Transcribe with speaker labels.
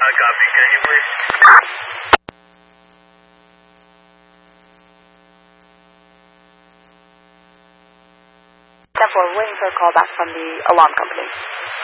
Speaker 1: Copy. Can you please?
Speaker 2: For waiting for a call back from the alarm company.